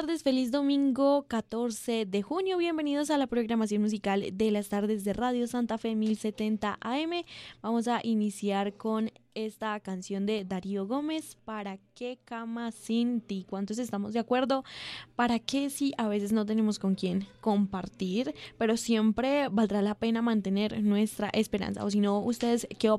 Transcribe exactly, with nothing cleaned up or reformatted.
Tardes, feliz domingo catorce de junio. Bienvenidos a la programación musical de las tardes de Radio Santa Fe mil setenta A M. Vamos a iniciar con esta canción de Darío Gómez, ¿Para qué cama sin ti? ¿Cuántos estamos de acuerdo? ¿Para qué si a veces no tenemos con quién compartir? Pero siempre valdrá la pena mantener nuestra esperanza. O si no, ¿ustedes qué opinan?